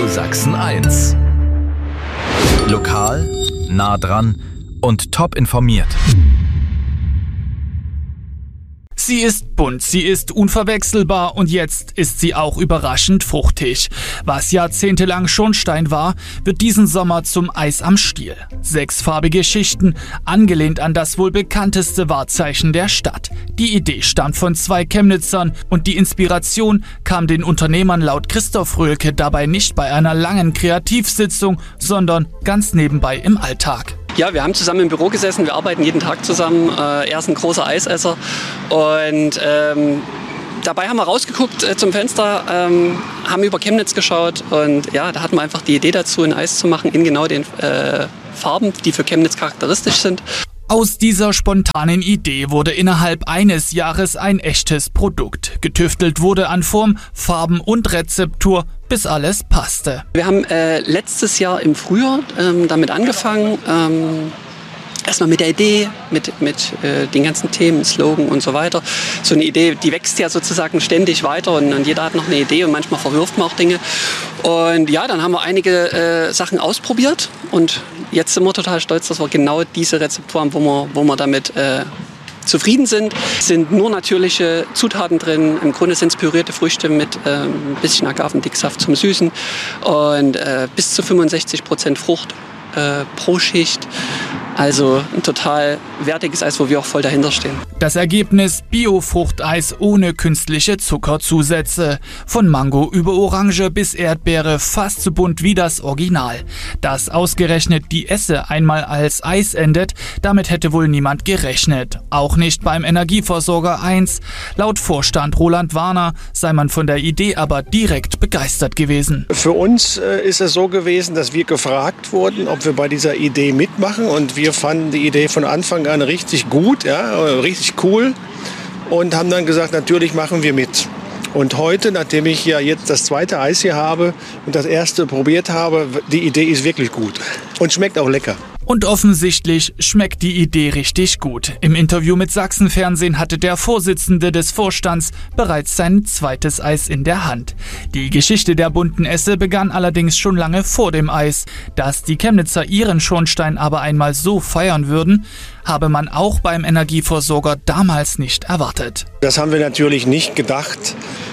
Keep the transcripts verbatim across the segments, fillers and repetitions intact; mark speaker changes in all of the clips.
Speaker 1: Sachsen eins. Lokal, nah dran und top informiert.
Speaker 2: Sie ist bunt, sie ist unverwechselbar und jetzt ist sie auch überraschend fruchtig. Was jahrzehntelang Schornstein war, wird diesen Sommer zum Eis am Stiel. Sechsfarbige Schichten, angelehnt an das wohl bekannteste Wahrzeichen der Stadt. Die Idee stammt von zwei Chemnitzern und die Inspiration kam den Unternehmern laut Christoph Röhlke dabei nicht bei einer langen Kreativsitzung, sondern ganz nebenbei im Alltag.
Speaker 3: Ja, wir haben zusammen im Büro gesessen, wir arbeiten jeden Tag zusammen. Äh, er ist ein großer Eisesser und ähm, dabei haben wir rausgeguckt äh, zum Fenster, ähm, haben über Chemnitz geschaut und ja, da hatten wir einfach die Idee dazu, ein Eis zu machen in genau den äh, Farben, die für Chemnitz charakteristisch sind.
Speaker 2: Aus dieser spontanen Idee wurde innerhalb eines Jahres ein echtes Produkt. Getüftelt wurde an Form, Farben und Rezeptur, bis alles passte.
Speaker 3: Wir haben äh, letztes Jahr im Frühjahr ähm, damit angefangen. Ähm, Erstmal mit der Idee, mit, mit äh, den ganzen Themen, Slogan und so weiter. So eine Idee, die wächst ja sozusagen ständig weiter und, und jeder hat noch eine Idee und manchmal verwirft man auch Dinge. Und ja, dann haben wir einige äh, Sachen ausprobiert und jetzt sind wir total stolz, dass wir genau diese Rezeptur haben, wo wir, wo wir damit äh, zufrieden sind. Es sind nur natürliche Zutaten drin. Im Grunde sind es pürierte Früchte mit äh, ein bisschen Agavendicksaft zum Süßen und äh, bis zu fünfundsechzig Prozent Frucht äh, pro Schicht. Also ein total wertiges Eis, wo wir auch voll dahinter stehen.
Speaker 2: Das Ergebnis: Bio-Fruchteis ohne künstliche Zuckerzusätze. Von Mango über Orange bis Erdbeere, fast so bunt wie das Original. Dass ausgerechnet die Esse einmal als Eis endet, damit hätte wohl niemand gerechnet. Auch nicht beim Energieversorger eins. Laut Vorstand Roland Warner sei man von der Idee aber direkt begeistert gewesen.
Speaker 4: Für uns äh, ist es so gewesen, dass wir gefragt wurden, ob wir bei dieser Idee mitmachen, und wir fanden die Idee von Anfang an richtig gut, ja, richtig cool, und haben dann gesagt, natürlich machen wir mit. Und heute, nachdem ich ja jetzt das zweite Eis hier habe und das erste probiert habe, die Idee ist wirklich gut und schmeckt auch lecker.
Speaker 2: Und offensichtlich schmeckt die Idee richtig gut. Im Interview mit Sachsenfernsehen hatte der Vorsitzende des Vorstands bereits sein zweites Eis in der Hand. Die Geschichte der bunten Esse begann allerdings schon lange vor dem Eis. Dass die Chemnitzer ihren Schornstein aber einmal so feiern würden, habe man auch beim Energieversorger damals nicht erwartet.
Speaker 4: Das haben wir natürlich nicht gedacht.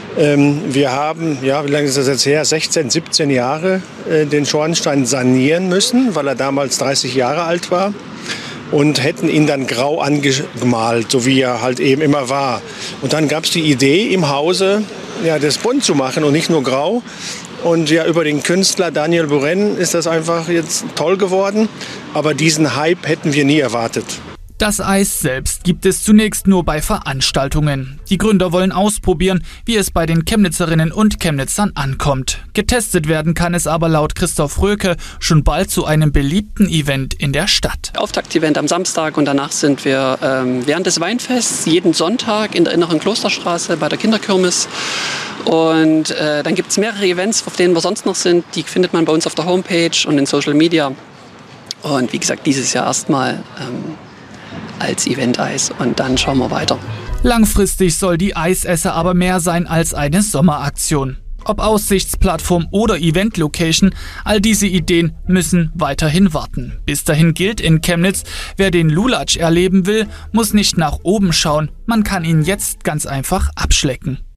Speaker 4: Wir haben, ja, wie lange ist das jetzt her, sechzehn, siebzehn Jahre den Schornstein sanieren müssen, weil er damals dreißig Jahre alt war, und hätten ihn dann grau angemalt, so wie er halt eben immer war. Und dann gab es die Idee im Hause, ja, das bunt zu machen und nicht nur grau. Und ja, über den Künstler Daniel Buren ist das einfach jetzt toll geworden, aber diesen Hype hätten wir nie erwartet.
Speaker 2: Das Eis selbst gibt es zunächst nur bei Veranstaltungen. Die Gründer wollen ausprobieren, wie es bei den Chemnitzerinnen und Chemnitzern ankommt. Getestet werden kann es aber laut Christoph Röhlke schon bald zu einem beliebten Event in der Stadt.
Speaker 3: Auftaktevent am Samstag, und danach sind wir ähm, während des Weinfests jeden Sonntag in der Inneren Klosterstraße bei der Kinderkirmes. Und äh, dann gibt es mehrere Events, auf denen wir sonst noch sind. Die findet man bei uns auf der Homepage und in Social Media. Und wie gesagt, dieses Jahr erstmal ähm, als Event-Eis, und dann schauen wir weiter.
Speaker 2: Langfristig soll die Eisesse aber mehr sein als eine Sommeraktion. Ob Aussichtsplattform oder Event-Location, all diese Ideen müssen weiterhin warten. Bis dahin gilt in Chemnitz: Wer den Lulatsch erleben will, muss nicht nach oben schauen, man kann ihn jetzt ganz einfach abschlecken.